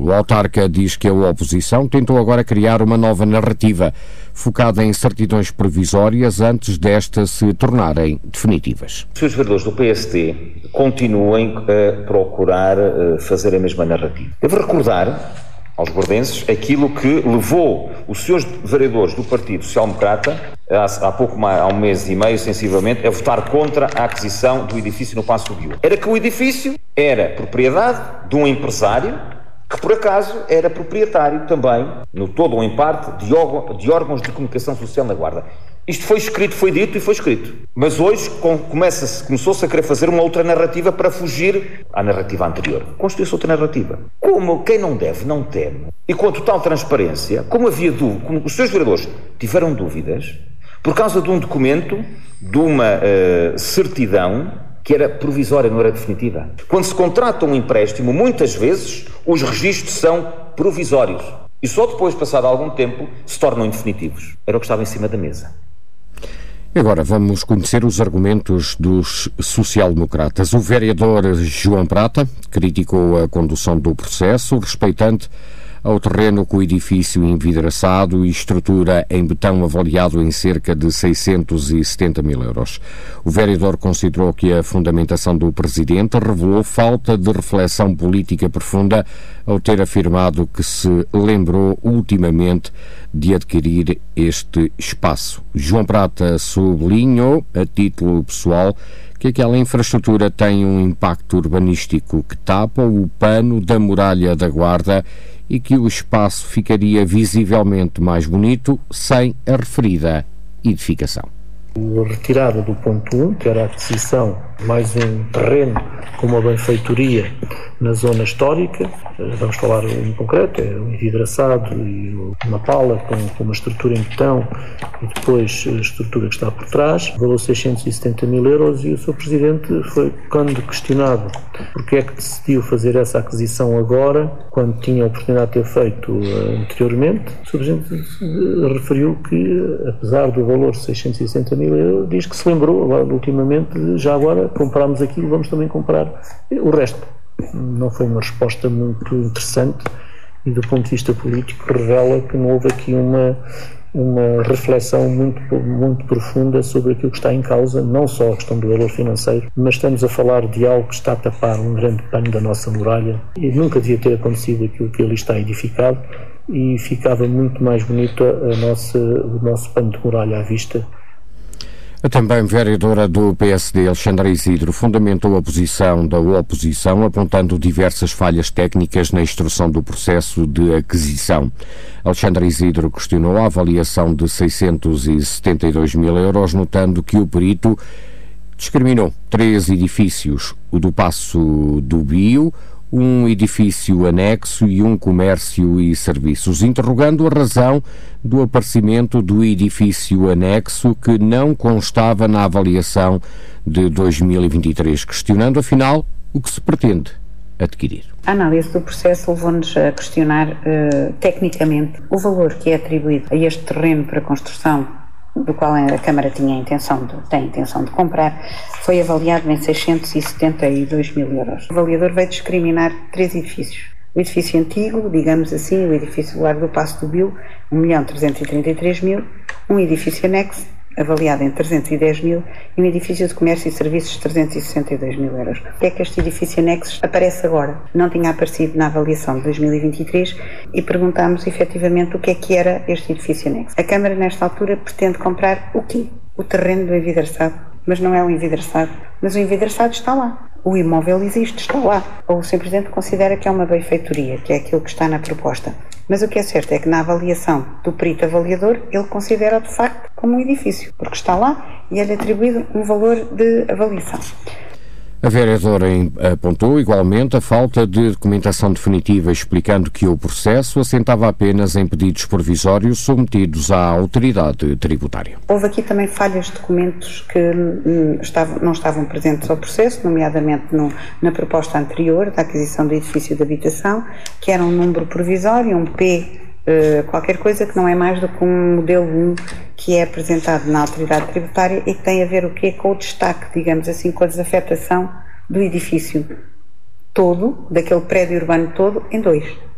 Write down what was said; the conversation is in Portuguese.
O autarca diz que a oposição tentou agora criar uma nova narrativa focada em certidões provisórias antes destas se tornarem definitivas. Se os vereadores do PSD continuem a procurar fazer a mesma narrativa. Devo recordar aos bordenses aquilo que levou os senhores vereadores do Partido Social Democrata, há um mês e meio, sensivelmente, a votar contra a aquisição do edifício no Paço do Bio. Era que o edifício era propriedade de um empresário que, por acaso, era proprietário também, no todo ou em parte, de órgãos de comunicação social na Guarda. Isto foi escrito, foi dito e foi escrito. Mas hoje começou-se a querer fazer uma outra narrativa para fugir à narrativa anterior. Construiu-se outra narrativa. Como quem não deve, não teme. E com a total transparência, como os seus vereadores tiveram dúvidas, por causa de um documento, de uma certidão, que era provisória, não era definitiva. Quando se contrata um empréstimo, muitas vezes os registros são provisórios. E só depois, passado algum tempo, se tornam indefinitivos. Era o que estava em cima da mesa. E agora vamos conhecer os argumentos dos social-democratas. O vereador João Prata criticou a condução do processo, respeitante ao terreno com o edifício envidraçado e estrutura em betão avaliado em cerca de 670 mil euros. O vereador considerou que a fundamentação do presidente revelou falta de reflexão política profunda ao ter afirmado que se lembrou ultimamente de adquirir este espaço. João Prata sublinhou, a título pessoal, que aquela infraestrutura tem um impacto urbanístico que tapa o pano da muralha da Guarda e que o espaço ficaria visivelmente mais bonito sem a referida edificação. A retirada do ponto 1, que era a aquisição mais um terreno com uma benfeitoria na zona histórica, vamos falar em concreto, é um envidraçado e uma pala com uma estrutura em betão e depois a estrutura que está por trás, valor 670 mil euros, e o Sr. Presidente foi, quando questionado porque é que decidiu fazer essa aquisição agora, quando tinha a oportunidade de ter feito anteriormente, o Sr. Presidente referiu que, apesar do valor 660 mil euros, diz que se lembrou agora, ultimamente, já agora comprámos aquilo, vamos também comprar o resto. Não foi uma resposta muito interessante e, do ponto de vista político, revela que não houve aqui uma reflexão muito profunda sobre aquilo que está em causa, não só a questão do valor financeiro, mas estamos a falar de algo que está a tapar um grande pano da nossa muralha e nunca devia ter acontecido aquilo que ali está edificado, e ficava muito mais bonito o nosso pano de muralha à vista. A também vereadora do PSD, Alexandra Isidro, fundamentou a posição da oposição, apontando diversas falhas técnicas na instrução do processo de aquisição. Alexandra Isidro questionou a avaliação de 672 mil euros, notando que o perito discriminou 3 edifícios, o do Paço do Bio, um edifício anexo e um comércio e serviços, interrogando a razão do aparecimento do edifício anexo que não constava na avaliação de 2023, questionando, afinal, o que se pretende adquirir. A análise do processo levou-nos a questionar, tecnicamente, o valor que é atribuído a este terreno para construção, do qual a Câmara tem a intenção de comprar, foi avaliado em 672 mil euros. O avaliador veio discriminar 3 edifícios. O edifício antigo, digamos assim, o edifício do Largo do Paço do Bio, 1.333.000, um edifício anexo, avaliado em 310 mil, e um edifício de comércio e serviços de 362 mil euros. O que é que este edifício anexo aparece agora? Não tinha aparecido na avaliação de 2023 e perguntámos efetivamente o que era este edifício anexo. A Câmara, nesta altura, pretende comprar o quê? O terreno do envidraçado. Mas não é o envidraçado. Mas o envidraçado está lá. O imóvel existe, está lá. Ou o Sr. Presidente considera que é uma benfeitoria, que é aquilo que está na proposta. Mas o que é certo é que na avaliação do perito avaliador, ele considera de facto como um edifício, porque está lá e é-lhe atribuído um valor de avaliação. A vereadora apontou igualmente a falta de documentação definitiva, explicando que o processo assentava apenas em pedidos provisórios submetidos à autoridade tributária. Houve aqui também falhas de documentos que não estavam presentes ao processo, nomeadamente na proposta anterior da aquisição do edifício de habitação, que era um número provisório, um P qualquer coisa, que não é mais do que um modelo 1 que é apresentado na autoridade tributária e que tem a ver o quê? Com o destaque, digamos assim, com a desafetação do edifício todo, daquele prédio urbano todo, em 2.